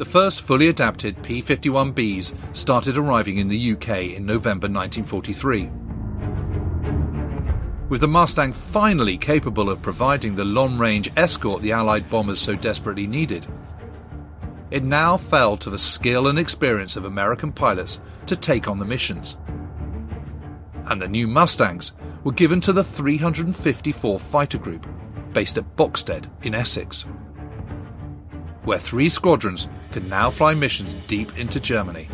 The first fully adapted P-51Bs started arriving in the UK in November 1943. With the Mustang finally capable of providing the long-range escort the Allied bombers so desperately needed, it now fell to the skill and experience of American pilots to take on the missions. And the new Mustangs were given to the 354 Fighter Group, based at Boxted in Essex, where 3 squadrons can now fly missions deep into Germany.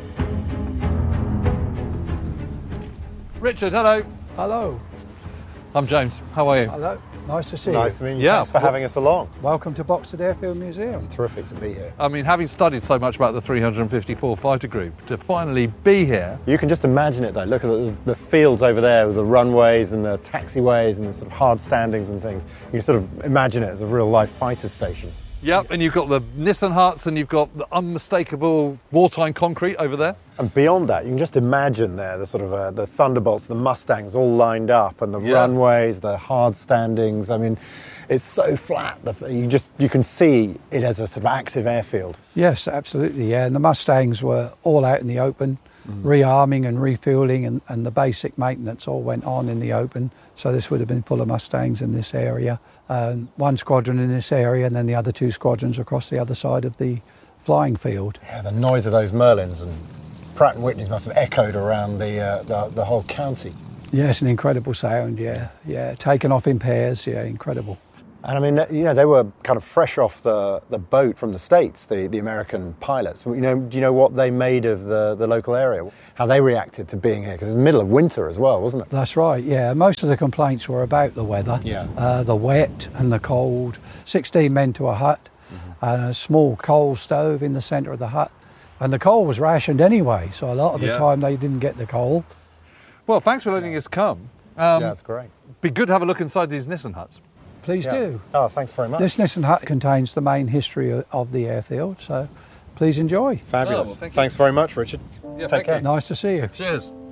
Richard, hello. Hello. I'm James. How are you? Hello. Nice to see you. Nice to meet you. Yeah. Thanks for having us along. Welcome to Boxted Airfield Museum. It's terrific to be here. I mean, having studied so much about the 354 Fighter Group, to finally be here. You can just imagine it though. Look at the fields over there with the runways and the taxiways and the sort of hard standings and things. You can sort of imagine it as a real life fighter station. Yep, and you've got the Nissan huts and you've got the unmistakable wartime concrete over there. And beyond that, you can just imagine there the sort of the Thunderbolts, the Mustangs all lined up, and the runways, the hard standings. I mean, it's so flat. You can see it as a sort of active airfield. Yes, absolutely. Yeah, and the Mustangs were all out in the open, rearming and refueling, and the basic maintenance all went on in the open. So this would have been full of Mustangs in this area. One squadron in this area, and then the other 2 squadrons across the other side of the flying field. Yeah, the noise of those Merlins and Pratt & Whitney's must have echoed around the whole county. Yes, an incredible sound. Yeah, taken off in pairs. Yeah, incredible. And I mean, you know, they were kind of fresh off the boat from the States, the American pilots. You know, do you know what they made of the local area? How they reacted to being here? Because it's the middle of winter as well, wasn't it? That's right, yeah. Most of the complaints were about the weather, the wet and the cold. 16 men to a hut, and a small coal stove in the centre of the hut. And the coal was rationed anyway, so a lot of the time they didn't get the coal. Well, thanks for letting us come. Yeah, that's great. Be good to have a look inside these Nissan huts. Please do. Oh, thanks very much. This Nissan hut contains the main history of the airfield, so please enjoy. Fabulous. Oh, well, thank you. Thanks very much, Richard. Yeah, Take care. Nice to see you. Cheers.